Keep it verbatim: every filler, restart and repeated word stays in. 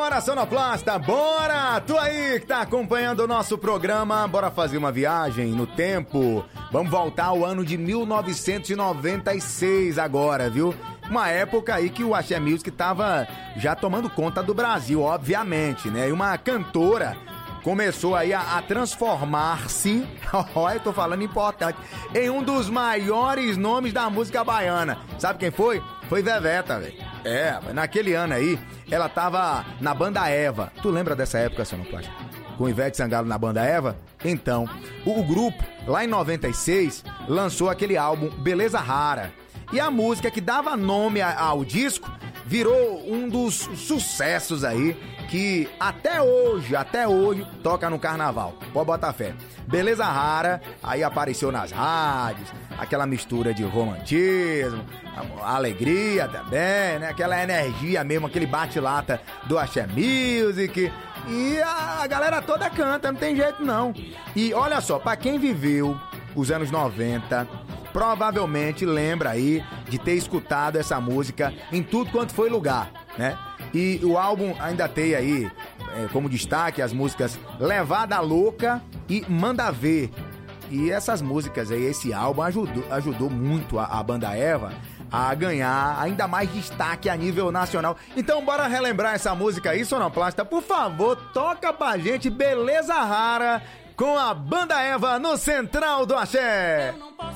Bora, sonoplasta, bora! Tu aí que tá acompanhando o nosso programa, bora fazer uma viagem no tempo. Vamos voltar ao ano de mil novecentos e noventa e seis agora, viu? Uma época aí que o Axé Music tava já tomando conta do Brasil, obviamente, né? E uma cantora começou aí a, a transformar-se, olha, eu tô falando importante, em um dos maiores nomes da música baiana. Sabe quem foi? Foi Veveta, velho. É, naquele ano aí, ela tava na banda Eva. Tu lembra dessa época, Sonoplasta? Com Ivete Sangalo na banda Eva? Então, o, o grupo, lá em noventa e seis, lançou aquele álbum Beleza Rara. E a música que dava nome a, ao disco virou um dos sucessos aí que até hoje, até hoje, toca no carnaval. Pode botar fé. Beleza Rara, aí apareceu nas rádios, aquela mistura de romantismo, alegria também, né? Aquela energia mesmo, aquele bate-lata do Axé Music. E a, a galera toda canta, não tem jeito não. E olha só, pra quem viveu os anos noventa, provavelmente lembra aí de ter escutado essa música em tudo quanto foi lugar, né? E o álbum ainda tem aí é, como destaque as músicas Levada Louca e Manda Ver. E essas músicas aí, esse álbum ajudou, ajudou muito a, a banda Eva a ganhar ainda mais destaque a nível nacional. Então bora relembrar essa música aí, Sonoplasta. Por favor, toca pra gente Beleza Rara com a banda Eva no Central do Axé.